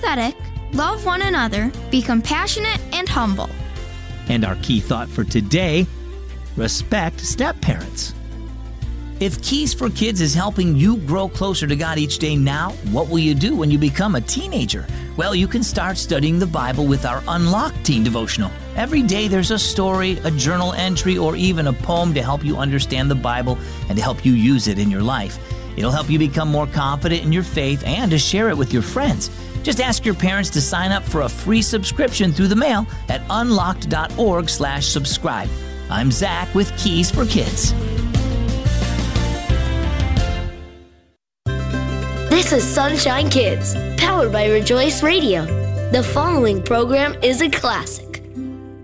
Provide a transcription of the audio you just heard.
empathetic, love one another, be compassionate, and humble. And our key thought for today, respect step-parents. If Keys for Kids is helping you grow closer to God each day now, what will you do when you become a teenager? Well, you can start studying the Bible with our Unlocked Teen Devotional. Every day there's a story, a journal entry, or even a poem to help you understand the Bible and to help you use it in your life. It'll help you become more confident in your faith and to share it with your friends. Just ask your parents to sign up for a free subscription through the mail at unlocked.org/subscribe. I'm Zach with Keys for Kids. This is Sunshine Kids, powered by Rejoice Radio. The following program is a classic.